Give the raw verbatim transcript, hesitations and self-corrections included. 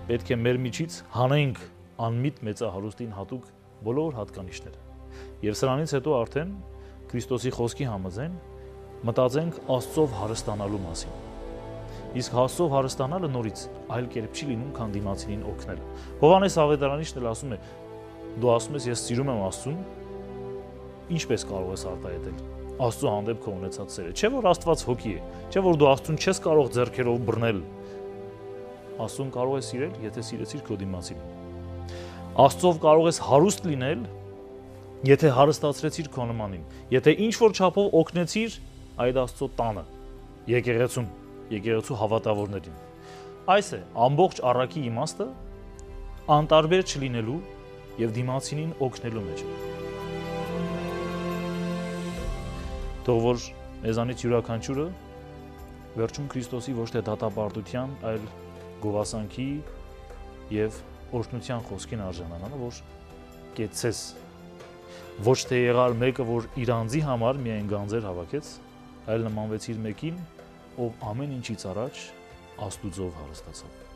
պետք է մեր միջից հանենք անմիտ մեծահարուստին հատուկ բոլոր հատկանիշները։ Եվ սրանից հետո արդեն Քրիստոսի խոսքի համաձայն մտածենք Աստծով հարստանալու մասին։ Իսկ Աստծով հարստանալը նորից այլ կերպ չի լինում, քան դիմացինին օգնել։ Հովհաննես Ավետարանիչն էլ ասում է. դու ասում ես ես սիրում եմ Աստծուն, ինչպես կարող ես արտահայտել Աստծո հանդեպ քո ունեցած սերը։ Չէ՞ որ Աստված հոգի է, չէ՞ որ դու Աստծուն չես կարող ձեռքերով բռնել։ Աստծուն կարող ես սիրել, եթե սիրեցիր քո դիմացինին։ Աստծով կարող ես հարուստ լինել, եթե հարստացրեցիր քո նմանին, եթե ինչ որ չափով օգնեցիր այդ Աստծո տանը, եկեղեցուն, եկեղեցու հավատավորներին։ Այս է ամբողջ առակի իմաստը անտարբեր չլինելու եւ դիմացինին օգնելու մեջ։ Թող որ մեզանից յուրաքանչյուրը վերջում Քրիստոսի ոչ թե դատապարտության, այլ գովասանքի եւ օրհնության խոսքին արժանանա, որ կեցես ոչ թե եղար մեկը, որ իր անձի համար միայն գանձեր հավաքեց, այլ նմանվեցիր մեկին, ով ամեն ինչից առաջ Աստուծով հարստացավ։